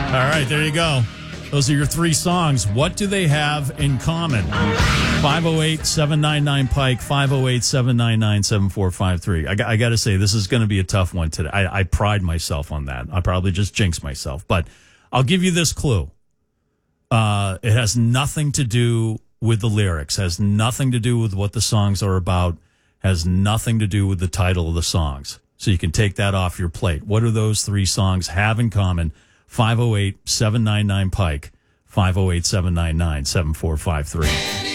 All right, there you go. Those are your three songs. What do they have in common? 508-799-PIKE, 508-799-7453. I got to say, this is going to be a tough one today. I pride myself on that. I probably just jinx myself. But I'll give you this clue. It has nothing to do with the lyrics, has nothing to do with what the songs are about, has nothing to do with the title of the songs. So you can take that off your plate. What do those three songs have in common? 508-799-PIKE, 508-799-7453.